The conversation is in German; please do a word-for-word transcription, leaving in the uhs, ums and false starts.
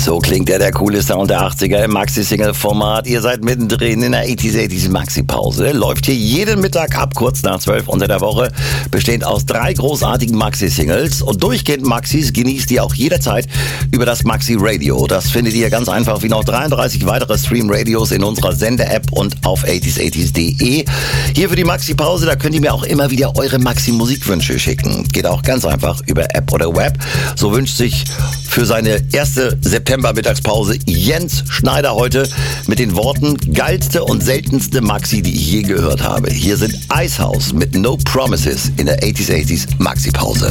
So klingt ja der coole Sound der achtziger im Maxi-Single-Format. Ihr seid mittendrin in der achtziger achtziger Maxi-Pause. Läuft hier jeden Mittag ab kurz nach zwölf unter der Woche. Bestehend aus drei großartigen Maxi-Singles. Und durchgehend Maxis genießt ihr auch jederzeit über das Maxi-Radio. Das findet ihr ganz einfach wie noch dreiunddreißig weitere Stream-Radios in unserer Sende-App und auf achtziger achtziger punkt de. Hier für die Maxi-Pause, da könnt ihr mir auch immer wieder eure Maxi-Musikwünsche schicken. Geht auch ganz einfach über App oder Web. So wünscht sich für seine erste September-Mittagspause Jens Schneider heute mit den Worten: geilste und seltenste Maxi, die ich je gehört habe. Hier sind Icehouse mit No Promises in der achtziger achtziger Maxi-Pause.